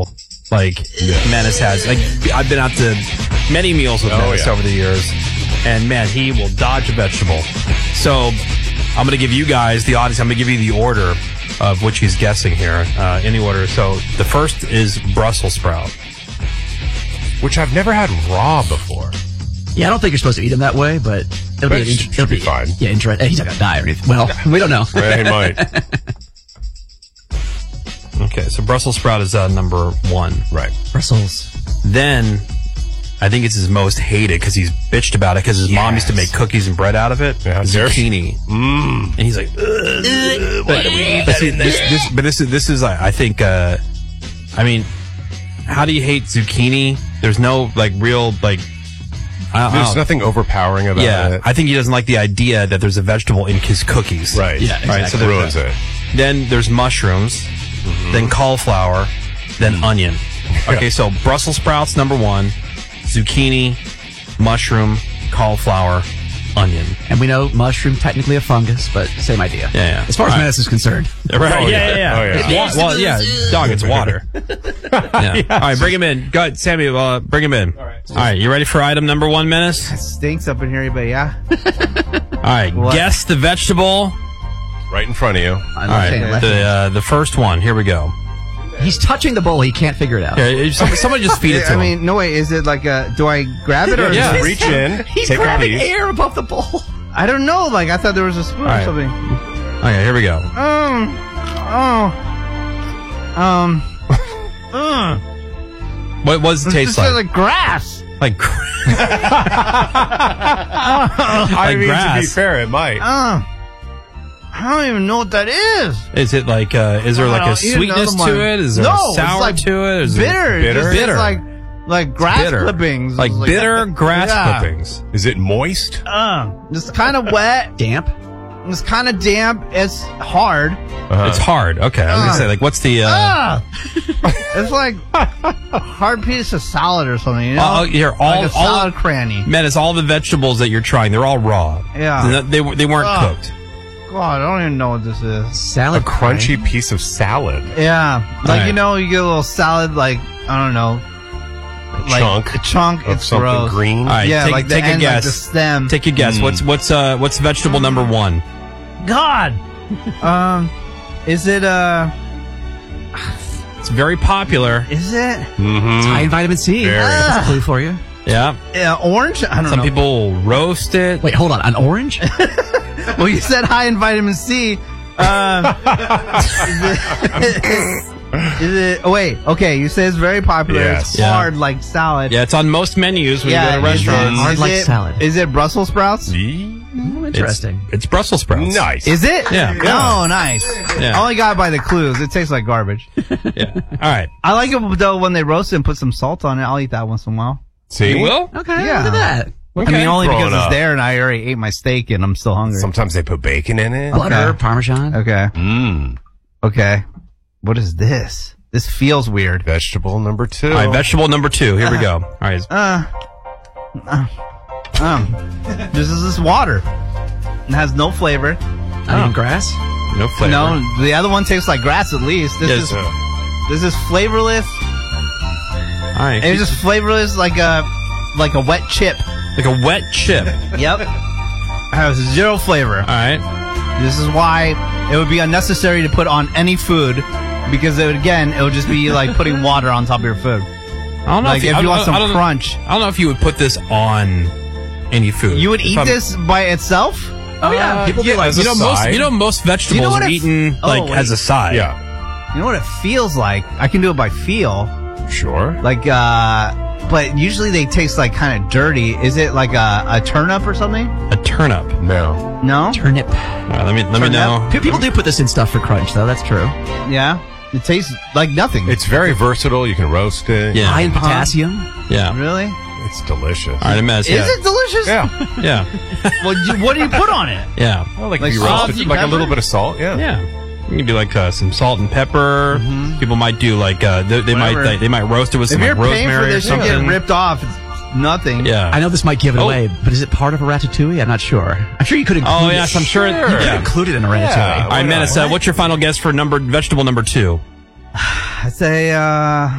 vegetable like Menace has. Like I've been out to many meals with Menace over the years, and man, he will dodge a vegetable. So I'm going to give you guys, the audience, I'm going to give you the order of which he's guessing here, in the order. So the first is Brussels sprout, which I've never had raw before. Yeah, I don't think you're supposed to eat them that way, but it'll be fine. Yeah, interesting. He's not going to die or anything. Well, we don't know. Well, he might. Okay, so Brussels sprout is number 1. Right. Brussels. Then, I think it's his most hated because he's bitched about it because his mom used to make cookies and bread out of it. Yeah, zucchini. And he's like, why do we eat that? But this is, I think, I mean, how do you hate zucchini? There's no, like, real, like... There's nothing overpowering about it. I think he doesn't like the idea that there's a vegetable in his cookies. Right. Yeah, exactly. Right, so ruins it. Then there's mushrooms, then cauliflower, then onion. Okay, so Brussels sprouts, number 1, zucchini, mushroom, cauliflower, onion. And we know mushroom, technically a fungus, but same idea. Yeah. As far as Menace is concerned. Right. Oh, Yeah. Oh, yeah. Well, yeah, dog, it's water. Yeah. All right, bring him in. Go ahead, Sammy, bring him in. All right, you ready for item number 1, Menace? It stinks up in here, but yeah. All right, guess the vegetable. Right in front of you. All right, the first one. Here we go. He's touching the bowl. He can't figure it out. Yeah, somebody just feed it to him. I mean, no way. Is it like do I grab it or Yeah. Reach in. He's take grabbing a piece. air above the bowl. I don't know. Like I thought there was a spoon or something. Okay, here we go. What does it taste like? Like grass. Like I mean, grass. to be fair, it might. I don't even know what that is. Is it like is there like a sweetness to it? Is there a sour it's like to it? Is bitter. It It's like grass clippings. Like It's bitter grass yeah. clippings. Is it moist? It's kind of wet. Damp. It's kind of damp. It's hard. It's hard. Okay, I was gonna say like what's the It's like a hard piece of salad or something. You know? Here, like a salad cranny. Man, it's all the vegetables that you're trying. They're all raw. Yeah. They weren't cooked. God, I don't even know what this is. Salad. A crunchy piece of salad. Yeah, like right. you know, you get a little salad, like I don't know, A chunk. A chunk. Of It's something gross. green. All right, Yeah, take, like the take a end, guess. like the stem. Take a guess. What's vegetable number 1? God. Is it It's very popular. Is it? It's high in vitamin C. Very. That's a clue for you. Yeah. Orange? I don't know. Some people roast it. Wait, hold on. An orange? Well, you said high in vitamin C. Is it? Oh, wait. Okay, you say it's very popular. Yes. It's hard like salad. Yeah, it's on most menus when you go to restaurants. Hard like salad. Is it Brussels sprouts? Interesting. It's Brussels sprouts. Nice. Is it? Yeah. Oh, nice. Yeah. I only got it by the clues. It tastes like garbage. Yeah. All right. I like it though when they roast it and put some salt on it. I'll eat that once in a while. See? You will? Okay, Yeah. look at that. I mean, only Growing because up. it's there and I already ate my steak and I'm still hungry. Sometimes they put bacon in it. Butter, Parmesan. Okay. Mmm. Okay. What is this? This feels weird. Vegetable number 2. All right, vegetable number 2. Here we go. All right. This is this water. It has no flavor. Onion grass. No flavor. No, the other one tastes like grass at least. This is flavorless. All right. It's just flavorless like a wet chip. Like a wet chip. Yep. It has zero flavor. All right. This is why it would be unnecessary to put on any food because it would just be like putting water on top of your food. I don't know Like if you want some crunch. I don't know if you would put this on any food. You would eat this by itself? Oh, yeah. People do like as a side. most vegetables what are it- eaten Oh, like wait. as a side. Yeah. You know what it feels like? I can do it by feel. Sure. Like, but usually they taste like kind of dirty. Is it like a turnip or something? A turnip. No. No? Turnip. All right, let me know. People do put this in stuff for crunch, though. That's true. Yeah. It tastes like nothing. It's very versatile. You can roast it. Yeah. High in potassium. Yeah. Really? It's delicious. All right, a mess. Is it delicious? Yeah. Yeah. Well, what do you put on it? Yeah. Well, like Like you salt roast it, and like a pepper? little bit of salt. Yeah. Yeah. You can do like some salt and pepper. Mm-hmm. People might do like they might roast it with If some you're like paying for rosemary or this, you get something. ripped off. It's nothing. Yeah. I know this might give it Oh. away, but is it part of a ratatouille? I'm not sure. I'm sure you could include Oh it. yes, I'm sure. You could Yeah. include it in a ratatouille. Yeah. All right, Menace, what's your final guess for vegetable number 2? I'd say,